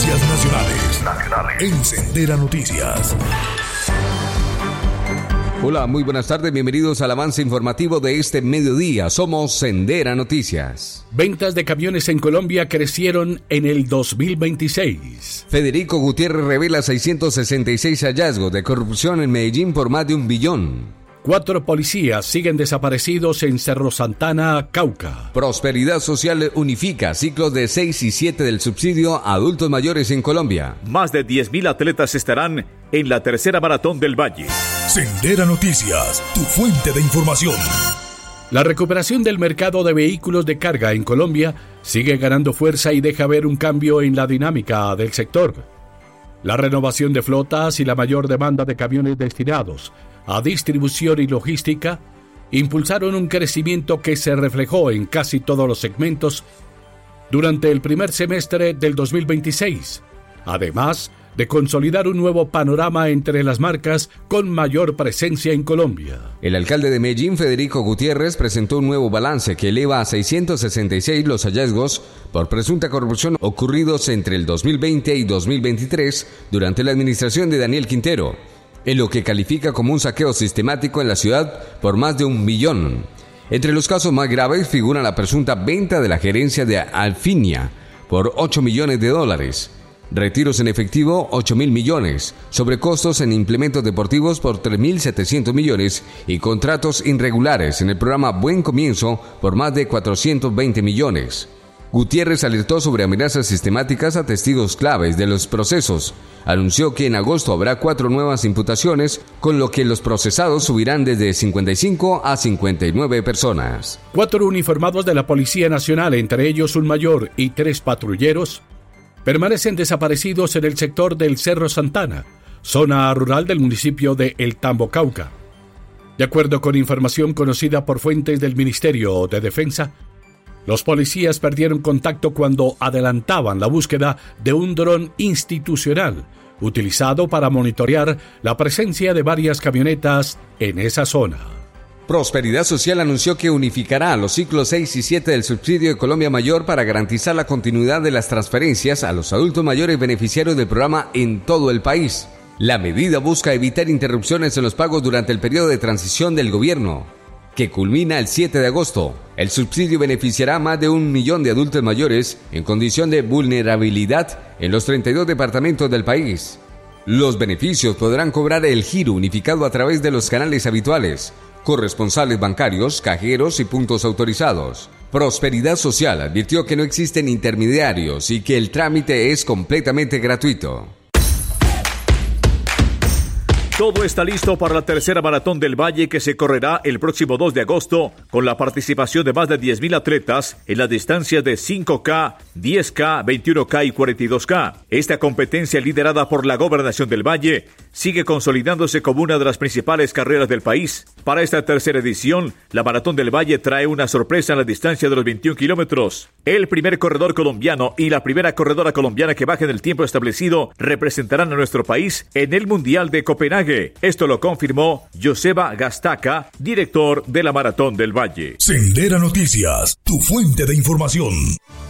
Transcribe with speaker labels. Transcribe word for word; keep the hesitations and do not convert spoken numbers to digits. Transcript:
Speaker 1: Noticias nacionales. Nacionales. En Sendera Noticias.
Speaker 2: Hola, muy buenas tardes, bienvenidos al avance informativo de este mediodía. Somos Sendera Noticias.
Speaker 3: Ventas de camiones en Colombia crecieron en el dos mil veintiséis.
Speaker 2: Federico Gutiérrez revela seiscientos sesenta y seis hallazgos de corrupción en Medellín por más de un billón.
Speaker 3: Cuatro policías siguen desaparecidos en Cerro Santana, Cauca.
Speaker 2: Prosperidad Social unifica ciclos de seis y siete del subsidio a adultos mayores en Colombia.
Speaker 4: Más de diez mil atletas estarán en la tercera maratón del Valle.
Speaker 1: Sendera Noticias, tu fuente de información.
Speaker 3: La recuperación del mercado de vehículos de carga en Colombia sigue ganando fuerza y deja ver un cambio en la dinámica del sector. La renovación de flotas y la mayor demanda de camiones destinados a distribución y logística impulsaron un crecimiento que se reflejó en casi todos los segmentos durante el primer semestre del dos mil veintiséis, además de consolidar un nuevo panorama entre las marcas con mayor presencia en Colombia.
Speaker 2: El alcalde de Medellín, Federico Gutiérrez, presentó un nuevo balance que eleva a seiscientos sesenta y seis los hallazgos por presunta corrupción ocurridos entre el dos mil veinte y dos mil veintitrés durante la administración de Daniel Quintero, en lo que califica como un saqueo sistemático en la ciudad por más de un millón. Entre los casos más graves figura la presunta venta de la gerencia de Alfinia por ocho millones de dólares, retiros en efectivo ocho mil millones, sobrecostos en implementos deportivos por tres mil setecientos millones y contratos irregulares en el programa Buen Comienzo por más de cuatrocientos veinte millones. Gutiérrez alertó sobre amenazas sistemáticas a testigos claves de los procesos. Anunció que en agosto habrá cuatro nuevas imputaciones, con lo que los procesados subirán desde cincuenta y cinco a cincuenta y nueve personas.
Speaker 3: Cuatro uniformados de la Policía Nacional, entre ellos un mayor y tres patrulleros, permanecen desaparecidos en el sector del Cerro Santana, zona rural del municipio de El Tambo, Cauca. De acuerdo con información conocida por fuentes del Ministerio de Defensa, los policías perdieron contacto cuando adelantaban la búsqueda de un dron institucional utilizado para monitorear la presencia de varias camionetas en esa zona.
Speaker 2: Prosperidad Social anunció que unificará los ciclos seis y siete del subsidio de Colombia Mayor para garantizar la continuidad de las transferencias a los adultos mayores beneficiarios del programa en todo el país. La medida busca evitar interrupciones en los pagos durante el periodo de transición del gobierno, que culmina el siete de agosto. El subsidio beneficiará a más de un millón de adultos mayores en condición de vulnerabilidad en los treinta y dos departamentos del país. Los beneficios podrán cobrar el giro unificado a través de los canales habituales, corresponsales bancarios, cajeros y puntos autorizados. Prosperidad Social advirtió que no existen intermediarios y que el trámite es completamente gratuito.
Speaker 4: Todo está listo para la tercera maratón del Valle, que se correrá el próximo dos de agosto con la participación de más de diez mil atletas en las distancias de cinco K, diez K, veintiuno K y cuarenta y dos K. Esta competencia, liderada por la Gobernación del Valle, sigue consolidándose como una de las principales carreras del país. Para esta tercera edición, la Maratón del Valle trae una sorpresa en la distancia de los veintiún kilómetros. El primer corredor colombiano y la primera corredora colombiana que bajen el tiempo establecido representarán a nuestro país en el Mundial de Copenhague. Esto lo confirmó Joseba Gastaca, director de la Maratón del Valle.
Speaker 1: Sendera Noticias, tu fuente de información.